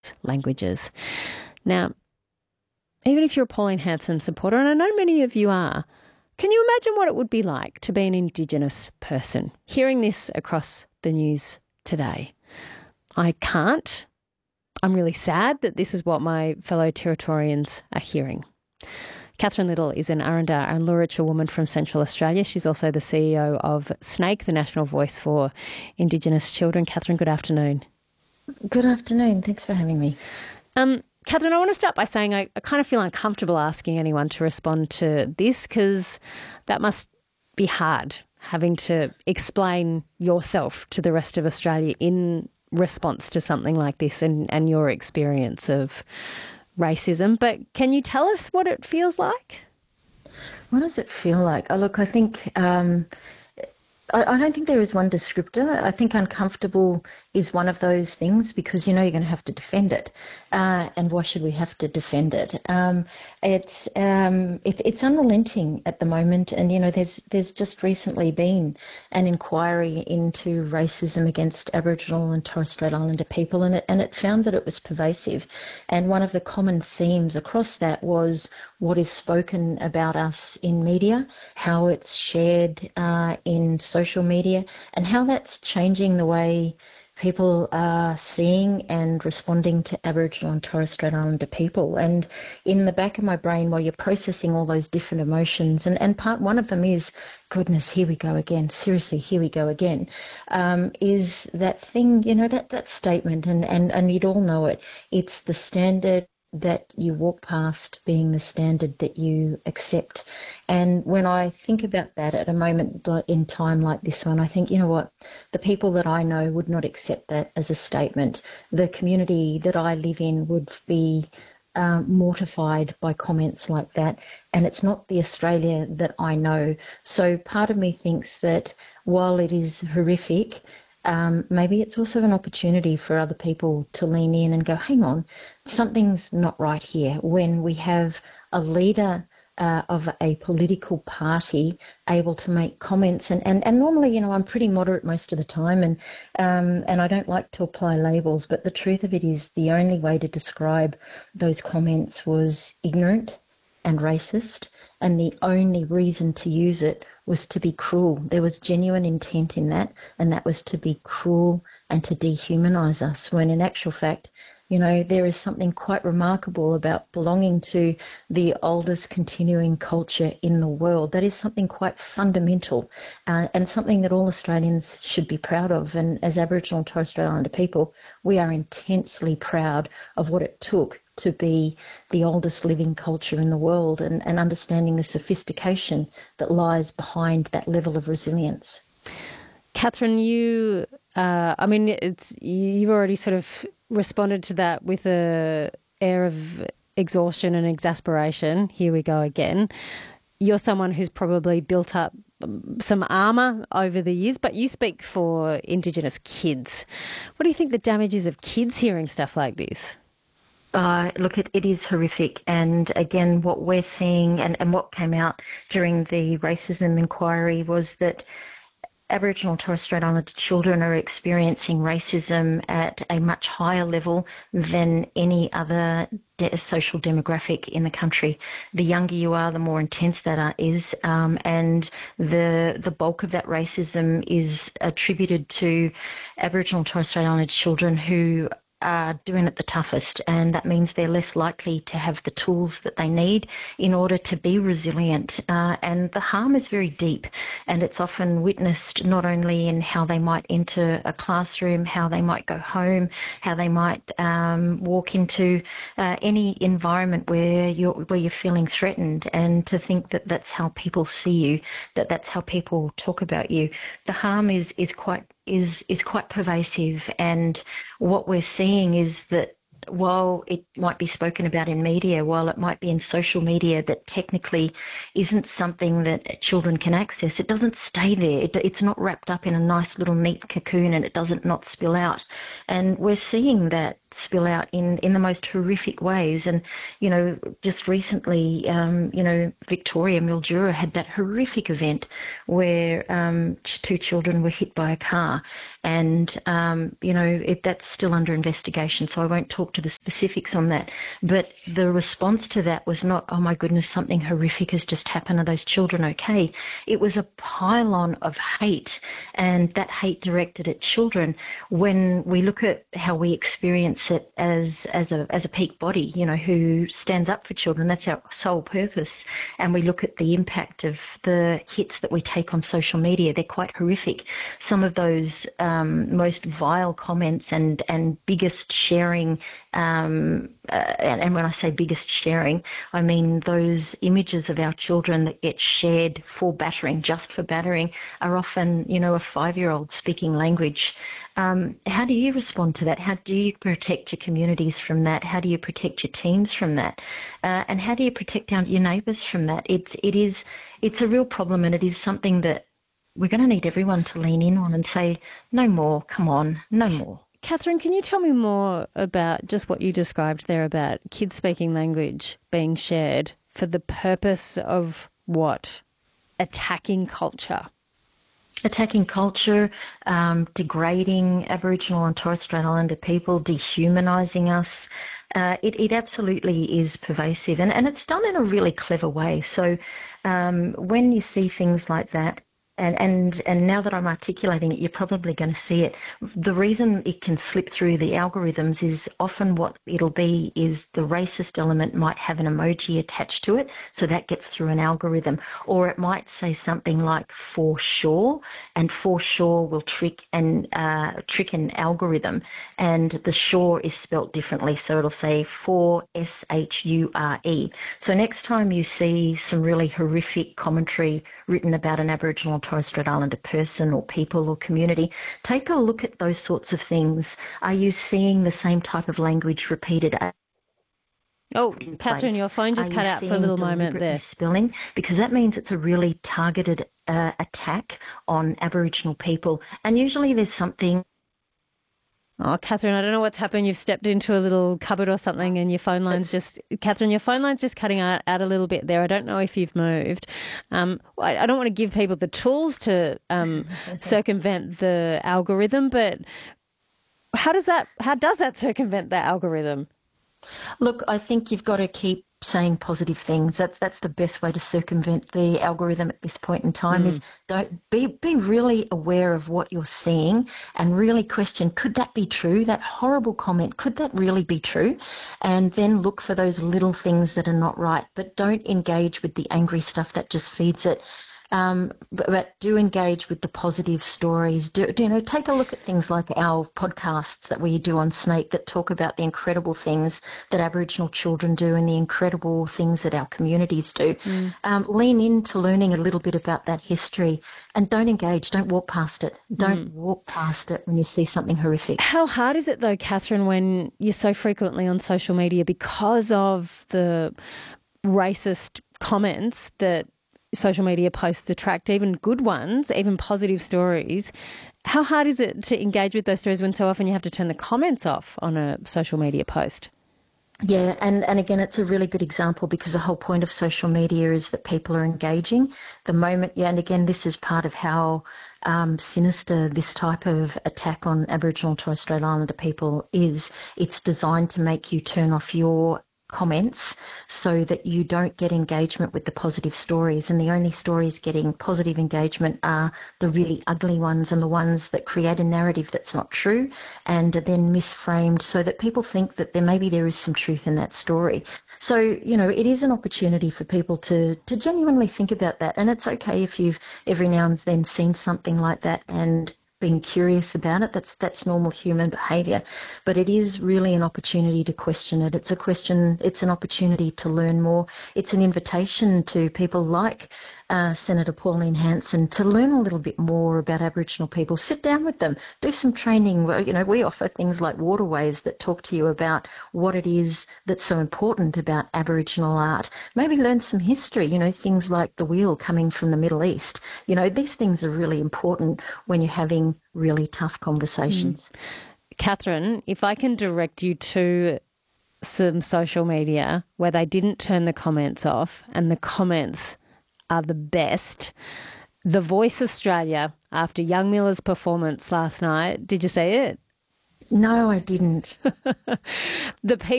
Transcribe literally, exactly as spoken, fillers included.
languages. Now, even if you're a Pauline Hanson supporter, and I know many of you are, can you imagine what it would be like to be an Indigenous person hearing this across the news today? I can't. I'm really sad that this is what my fellow Territorians are hearing. Catherine Little is an Arrernte and Luritja woman from Central Australia. She's also the C E O of SNAKE, the National Voice for Indigenous Children. Catherine, good afternoon. Good afternoon. Thanks for having me. Um, Catherine, I want to start by saying I, I kind of feel uncomfortable asking anyone to respond to this because that must be hard, having to explain yourself to the rest of Australia in response to something like this and, and your experience of racism. But can you tell us what it feels like? What does it feel like? Oh, look, I think um, I, I don't think there is one descriptor. I think uncomfortable is one of those things because you know you're going to have to defend it. Uh, and why should we have to defend it? Um, it's um, it, it's unrelenting at the moment, and you know there's there's just recently been an inquiry into racism against Aboriginal and Torres Strait Islander people, and it and it found that it was pervasive. And one of the common themes across that was what is spoken about us in media, how it's shared uh, in social media, and how that's changing the way people are seeing and responding to Aboriginal and Torres Strait Islander people. And in the back of my brain, while you're processing all those different emotions, and, and part one of them is, goodness, here we go again, seriously, here we go again, um, is that thing, you know, that, that statement, and, and, and you'd all know it, it's the standard that you walk past being the standard that you accept. And when I think about that at a moment in time like this one, I think, you know what, the people that I know would not accept that as a statement. The community that I live in would be um, mortified by comments like that. And it's not the Australia that I know. So part of me thinks that while it is horrific, Um, maybe it's also an opportunity for other people to lean in and go, hang on, something's not right here. When we have a leader uh, of a political party able to make comments, and, and, and normally, you know, I'm pretty moderate most of the time, and um, and I don't like to apply labels, but the truth of it is the only way to describe those comments was ignorant and racist, and the only reason to use it was to be cruel. There was genuine intent in that, and that was to be cruel and to dehumanise us, when in actual fact, you know, there is something quite remarkable about belonging to the oldest continuing culture in the world. That is something quite fundamental uh, and something that all Australians should be proud of. And as Aboriginal and Torres Strait Islander people, we are intensely proud of what it took to be the oldest living culture in the world, and, and understanding the sophistication that lies behind that level of resilience. Catherine, you, uh, I mean, it's you've already sort of responded to that with a air of exhaustion and exasperation. Here we go again. You're someone who's probably built up some armour over the years, but you speak for Indigenous kids. What do you think the damage is of kids hearing stuff like this? Uh, look, it, it is horrific. And again, what we're seeing and, and what came out during the racism inquiry was that Aboriginal and Torres Strait Islander children are experiencing racism at a much higher level than any other de- social demographic in the country. The younger you are, the more intense that are, is, um, and the the bulk of that racism is attributed to Aboriginal and Torres Strait Islander children who are doing it the toughest, and that means they're less likely to have the tools that they need in order to be resilient. Uh, and the harm is very deep, and it's often witnessed not only in how they might enter a classroom, how they might go home, how they might um, walk into uh, any environment where you're where you're feeling threatened, and to think that that's how people see you, that that's how people talk about you. The harm is is quite is is quite pervasive, and what we're seeing is that while it might be spoken about in media, while it might be in social media that technically isn't something that children can access, it doesn't stay there. It, it's not wrapped up in a nice little neat cocoon, and it doesn't not spill out. And we're seeing that spill out in, in the most horrific ways. And, you know, just recently, um, you know, Victoria, Mildura had that horrific event where um, two children were hit by a car. And, um, you know, it, that's still under investigation, so I won't talk to the specifics on that. But the response to that was not, oh my goodness, something horrific has just happened. Are those children okay? It was a pylon of hate, and that hate directed at children. When we look at how we experience it as as a as a peak body, you know, who stands up for children, that's our sole purpose. And we look at the impact of the hits that we take on social media, they're quite horrific. Some of those um, most vile comments and and biggest sharing, um, uh, and, and when I say biggest sharing, I mean those images of our children that get shared for battering, just for battering, are often, you know, a five-year-old speaking language. Um, how do you respond to that? How do you protect your communities from that? How do you protect your teens from that? Uh, and how do you protect our, your neighbours from that? It's it is it's a real problem, and it is something that we're going to need everyone to lean in on and say, no more, come on, no more. Catherine, can you tell me more about just what you described there about kids speaking language being shared for the purpose of what? Attacking culture. Attacking culture, um, degrading Aboriginal and Torres Strait Islander people, dehumanising us. Uh, it, it absolutely is pervasive, and, and it's done in a really clever way. So um, when you see things like that, And, and and now that I'm articulating it, you're probably going to see it. The reason it can slip through the algorithms is often what it'll be is the racist element might have an emoji attached to it, so that gets through an algorithm. Or it might say something like for sure, and for sure will trick and uh, trick an algorithm, and the sure is spelt differently, so it'll say for S H U R E. So next time you see some really horrific commentary written about an Aboriginal Torres Strait Islander person or people or community, take a look at those sorts of things. Are you seeing the same type of language repeated? Oh, Catherine, your phone just cut out for a little moment there. Spilling, because that means it's a really targeted uh, attack on Aboriginal people. And usually there's something. Oh, Catherine, I don't know what's happened. You've stepped into a little cupboard or something and your phone line's just, Catherine, your phone line's just cutting out, out a little bit there. I don't know if you've moved. Um, I, I don't want to give people the tools to um, circumvent the algorithm, but how does that, how does that circumvent the algorithm? Look, I think you've got to keep saying positive things. That's that's the best way to circumvent the algorithm at this point in time. Mm. Is don't be be really aware of what you're seeing and really question, could that be true? That horrible comment, could that really be true? And then look for those little things that are not right, but don't engage with the angry stuff that just feeds it. Um, but, but do engage with the positive stories. Do, do, you know, take a look at things like our podcasts that we do on Snake that talk about the incredible things that Aboriginal children do and the incredible things that our communities do. Mm. Um, lean into learning a little bit about that history and don't engage. Don't walk past it. Don't mm. walk past it when you see something horrific. How hard is it though, Catherine, when you're so frequently on social media because of the racist comments that social media posts attract, even good ones, even positive stories? How hard is it to engage with those stories when so often you have to turn the comments off on a social media post? Yeah, and, and again, it's a really good example because the whole point of social media is that people are engaging. The moment, yeah, and again, this is part of how um, sinister this type of attack on Aboriginal and Torres Strait Islander people is. It's designed to make you turn off your comments so that you don't get engagement with the positive stories, and the only stories getting positive engagement are the really ugly ones and the ones that create a narrative that's not true and are then misframed so that people think that there maybe there is some truth in that story. So, you know, it is an opportunity for people to to genuinely think about that, and it's okay if you've every now and then seen something like that and being curious about it. That's that's normal human behaviour, but it is really an opportunity to question it. It's a question. It's an opportunity to learn more. It's an invitation to people like uh, Senator Pauline Hanson to learn a little bit more about Aboriginal people. Sit down with them, do some training. You know, we offer things like Waterways that talk to you about what it is that's so important about Aboriginal art. Maybe learn some history. You know, things like the wheel coming from the Middle East. You know, these things are really important when you're having really tough conversations. Catherine, if I can direct you to some social media where they didn't turn the comments off and the comments are the best. The Voice Australia, after Young Miller's performance last night, did you see it? No, I didn't. The people